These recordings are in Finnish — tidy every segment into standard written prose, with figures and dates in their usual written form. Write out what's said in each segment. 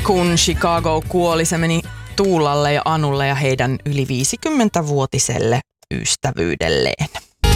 Kun Chicago kuoli, se meni Tuulalle ja Anulle ja heidän yli 50-vuotiselle ystävyydelleen.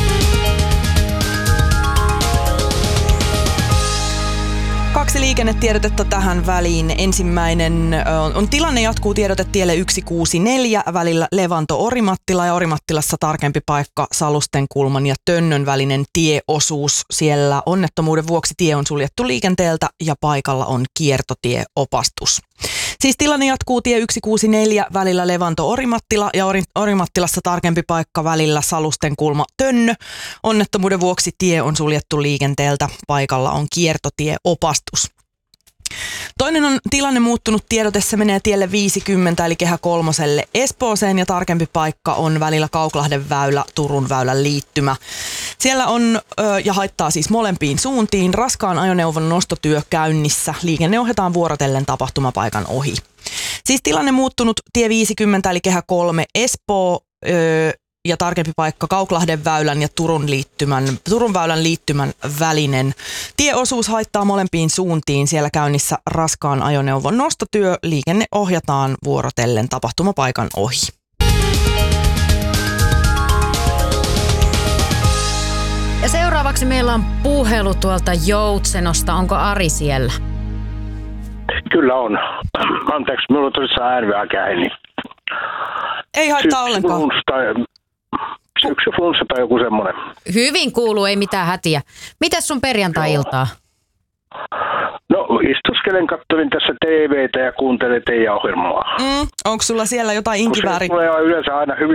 Kaksi liikennetiedotetta tähän väliin. Ensimmäinen on tilanne jatkuu tiedotetielle 164 välillä Levanto-Orimattila ja Orimattilassa tarkempi paikka Salustenkulman ja Tönnön välinen tieosuus. Siellä onnettomuuden vuoksi tie on suljettu liikenteeltä ja paikalla on kiertotieopastus. Siis tilanne jatkuu tie 164 välillä Levanto-Orimattila ja Orimattilassa tarkempi paikka välillä Salustenkulma-Tönnö. Onnettomuuden vuoksi tie on suljettu liikenteeltä. Paikalla on kiertotieopastus. Toinen on tilanne muuttunut tiedote, se menee tielle 50 eli Kehä kolmoselle Espooseen ja tarkempi paikka on välillä Kauklahden väylä, Turun väylän liittymä. Siellä on ja haittaa siis molempiin suuntiin raskaan ajoneuvon nostotyö käynnissä. Liikenne ohjataan vuorotellen tapahtumapaikan ohi. Siis tilanne muuttunut tie 50 eli Kehä 3 Espoo ja tarkempi paikka Kauklahden väylän ja Turun väylän liittymän välinen. Tieosuus haittaa molempiin suuntiin. Siellä käynnissä raskaan ajoneuvon nostotyö. Liikenne ohjataan vuorotellen tapahtumapaikan ohi. Ja seuraavaksi meillä on puhelu tuolta Joutsenosta. Onko Ari siellä? Kyllä on. Anteeksi, minulla on tosissaan ääni vähän käy. Ei haittaa ollenkaan. Syksy-flunssa tai joku semmoinen. Hyvin kuuluu, ei mitään hätiä. Mites sun perjantai-iltaa? No, istuskelen, kattelin tässä TVtä ja kuuntelin teidän ohjelmaa. Onko sulla siellä jotain inkiväärin? Kun se tulee yleensä aina